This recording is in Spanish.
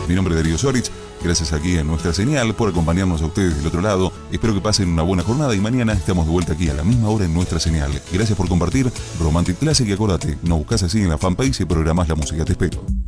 Mi nombre es Darío Soritz, gracias aquí en nuestra señal por acompañarnos a ustedes del otro lado. Espero que pasen una buena jornada y mañana estamos de vuelta aquí a la misma hora en nuestra señal. Gracias por compartir Romantic Classic y acordate, nos buscas así en la fanpage y programás la música. Te espero.